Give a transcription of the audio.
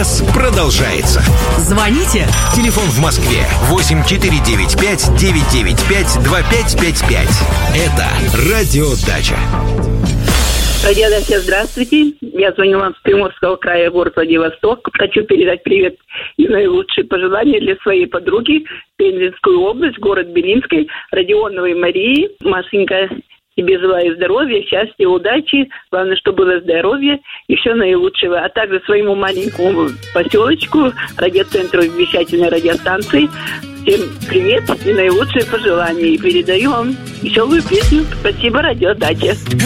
СМС продолжается. Звоните. Телефон в Москве 8495-995-2555. Это Радиодача. Радиодача, здравствуйте. Я звоню вам с Приморского края, город Владивосток. Хочу передать привет и наилучшие пожелания для своей подруги, Пензенскую область, город Белинский, Родионовой Марии. Машенька, тебе желаю здоровья, счастья, удачи. Главное, чтобы было здоровье и все наилучшего. А также своему маленькому поселочку, радиоцентру вещательной радиостанции. Всем привет и наилучшие пожелания. И передаю вам веселую песню. Спасибо, Радиодача.